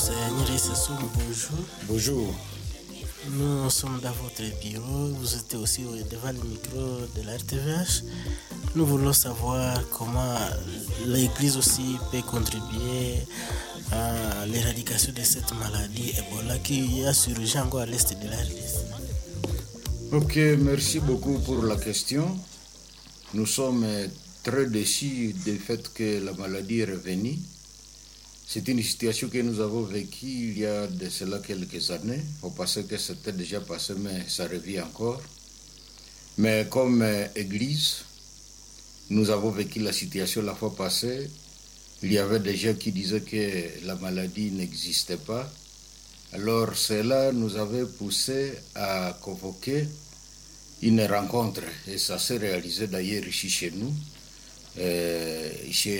Seigneur Sessoum, bonjour. Bonjour. Nous sommes dans votre bureau. Vous êtes aussi devant le micro de la RTVH. Nous voulons savoir comment l'Église aussi peut contribuer à l'éradication de cette maladie Ebola qui a surgi encore à l'est de la RDC. Ok, merci beaucoup pour la question. Nous sommes très déçus du fait que la maladie est revenue. C'est une situation que nous avons vécue il y a de cela quelques années. On pensait que c'était déjà passé, mais ça revient encore. Mais comme Église, nous avons vécu la situation la fois passée. Il y avait des gens qui disaient que la maladie n'existait pas. Alors cela nous avait poussé à convoquer une rencontre. Et ça s'est réalisé d'ailleurs ici chez nous, chez